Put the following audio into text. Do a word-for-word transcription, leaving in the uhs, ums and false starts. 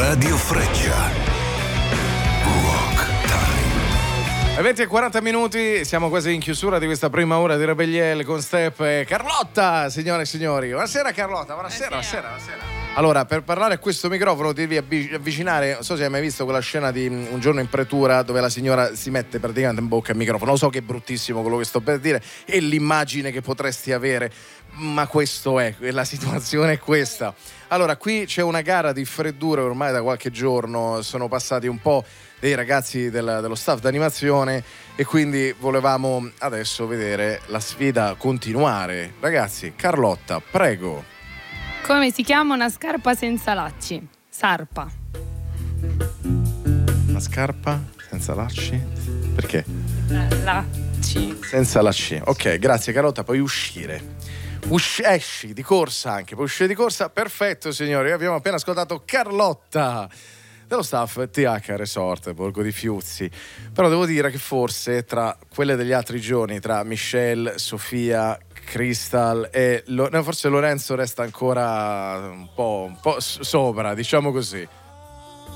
Radio Freccia. venti e quaranta minuti, siamo quasi in chiusura di questa prima ora di Rebelliel con Step e Carlotta, signore e signori. Buonasera Carlotta, buonasera, buonasera, buonasera. Allora, per parlare a questo microfono ti devi avvicinare, non so se hai mai visto quella scena di Un giorno in pretura dove la signora si mette praticamente in bocca il microfono. Lo so che è bruttissimo quello che sto per dire e l'immagine che potresti avere, ma questo è, la situazione è questa. Allora, qui c'è una gara di freddure ormai da qualche giorno, sono passati un po' dei ragazzi del, dello staff d'animazione e quindi volevamo adesso vedere la sfida continuare. Ragazzi, Carlotta, prego. Come si chiama una scarpa senza lacci? Sarpa. Una scarpa senza lacci? Perché? Lacci. Senza lacci. Ok, grazie Carlotta, puoi uscire. Usci, esci di corsa anche, puoi uscire di corsa. Perfetto signori, abbiamo appena ascoltato Carlotta dello staff T H Resort Borgo di Fiuzzi. Però devo dire che forse tra quelle degli altri giorni, tra Michelle, Sofia, Crystal e Lo- no, forse Lorenzo resta ancora un po', un po' sopra, diciamo così.